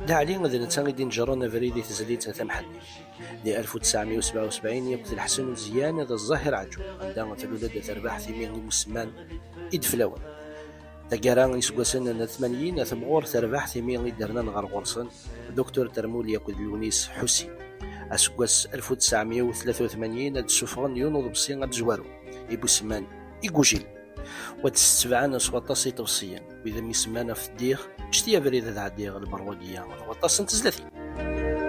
لا علي غادي نتاغي نجرون فريدي تزليت تمحني دي 1977 يقتل الحسن مزيان هذا الظاهر عجو عندما تلولد تربح ثمين مسمان إدفلاون تقران يسقسن 80 ثمغور تربح ثمين درنا نغار غرسن دكتور ترمول ياكل لونيس حسي أسقس 1983 هاد السفغن يونض بصين غاد جوارو إبو سمان إيكوجيل وتستبعنا سواطاسي توصيا وإذا ميسمانا في الديغ شتيا فريدة تاع الديغ البرودية وطاس نتزلثي